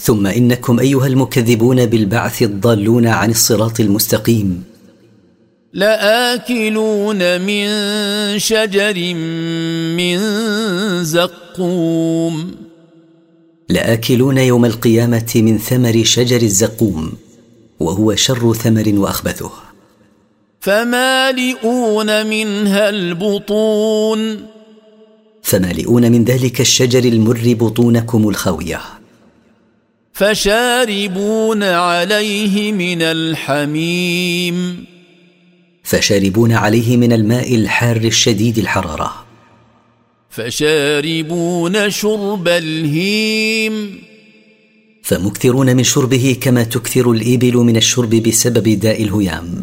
ثم إنكم أيها المكذبون بالبعث الضالون عن الصراط المستقيم لآكلون من شجر من زقوم لآكلون يوم القيامة من ثمر شجر الزقوم، وهو شر ثمر وأخبثه. فمالئون منها البطون فمالئون من ذلك الشجر المر بطونكم الخاوية. فشاربون عليه من الحميم فشاربون عليه من الماء الحار الشديد الحرارة. فشاربون شرب الهيم فمكثرون من شربه كما تكثر الإبل من الشرب بسبب داء الهيام.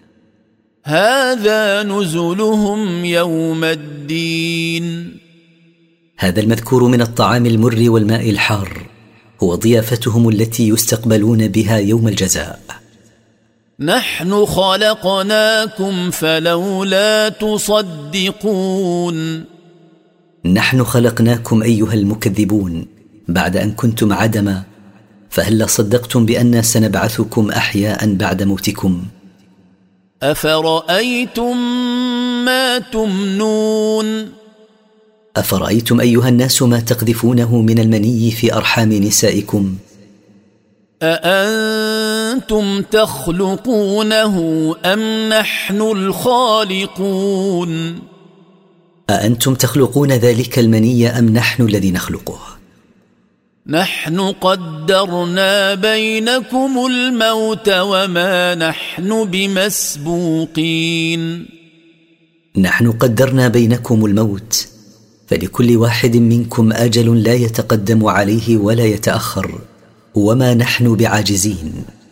هذا نزلهم يوم الدين. هذا المذكور من الطعام المر والماء الحار هو ضيافتهم التي يستقبلون بها يوم الجزاء. نحن خلقناكم فلولا تصدقون. نحن خلقناكم أيها المكذبون بعد أن كنتم عدما، فهل صدقتم بأننا سنبعثكم أحياء بعد موتكم؟ أفرأيتم ما تمنون. أفرأيتم أيها الناس ما تقذفونه من المني في أرحام نسائكم؟ أأنتم تخلقونه أم نحن الخالقون؟ أأنتم تخلقون ذلك المني أم نحن الذي نخلقه؟ نحن قدرنا بينكم الموت وما نحن بمسبوقين. نحن قدرنا بينكم الموت، فلكل واحد منكم أجل لا يتقدم عليه ولا يتأخر، وما نحن بعاجزين.